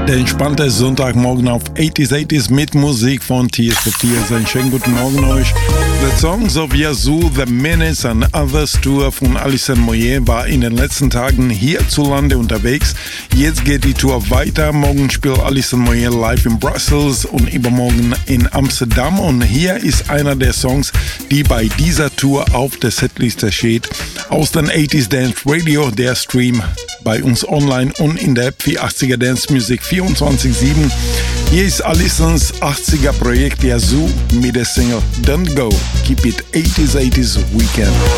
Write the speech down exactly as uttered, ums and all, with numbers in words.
Der entspannte Sonntagmorgen auf achtziger achtziger mit Musik von Tears for Fears. Einen schönen guten Morgen euch. The Songs of Yazoo, The Minutes and Others Tour von Alison Moyet war in den letzten Tagen hierzulande unterwegs. Jetzt geht die Tour weiter. Morgen spielt Alison Moyet live in Brussels und übermorgen in Amsterdam. Und hier ist einer der Songs, die bei dieser Tour auf der Setliste steht. Aus den achtziger Dance Radio, der Stream bei uns online und in der App für achtziger Dance Music vierundzwanzig sieben. Hier ist Alisons achtziger Projekt Yazoo mit der Single Don't Go. Keep it achtziger achtziger Weekend.